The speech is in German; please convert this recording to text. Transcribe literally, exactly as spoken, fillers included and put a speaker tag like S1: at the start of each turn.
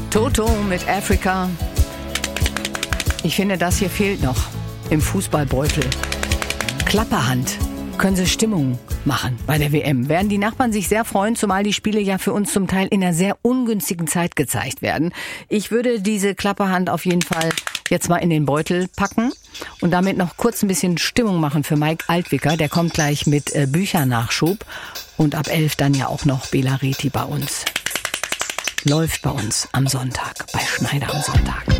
S1: Toto mit Africa. Ich finde, das hier fehlt noch im Fußballbeutel. Klapperhand. Können Sie Stimmung machen bei der W M. Werden die Nachbarn sich sehr freuen, zumal die Spiele ja für uns zum Teil in einer sehr ungünstigen Zeit gezeigt werden. Ich würde diese Klapperhand auf jeden Fall jetzt mal in den Beutel packen und damit noch kurz ein bisschen Stimmung machen für Mike Altwicker. Der kommt gleich mit äh, Büchernachschub und ab elf dann ja auch noch Bela Reti bei uns. Läuft bei uns am Sonntag, bei Schneider am Sonntag.